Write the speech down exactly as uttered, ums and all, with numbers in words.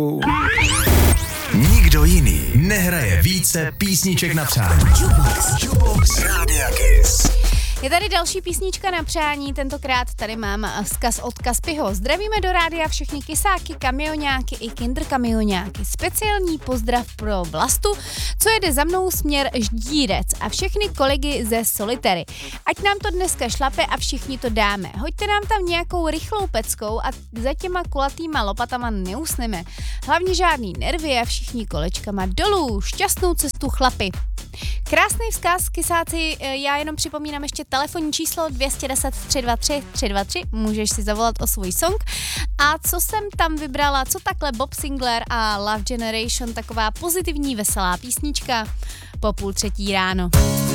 Nikdo jiný nehraje více písniček na přání. Jukebox, Jukebox Rádia Kiss. Je tady další písnička na přání, tentokrát tady mám vzkaz od Kaspiho. Zdravíme do rádia všechny kysáky, kamioňáky i kinderkamioňáky. Speciální pozdrav pro Vlastu, co jede za mnou směr Ždírec a všechny kolegy ze Solitery. Ať nám to dneska šlape a všichni to dáme. Hoďte nám tam nějakou rychlou peckou a za těma kulatýma lopatama neusneme. Hlavně žádný nervy a všichni kolečkama dolů. Šťastnou cestu chlapi. Krásný vzkaz, kysáci, já jenom připomínám ještě telefonní číslo dvě set deset tři dva tři tři dva tři, můžeš si zavolat o svůj song. A co jsem tam vybrala, co takhle Bob Sinclair a Love Generation, taková pozitivní, veselá písnička po půl třetí ráno.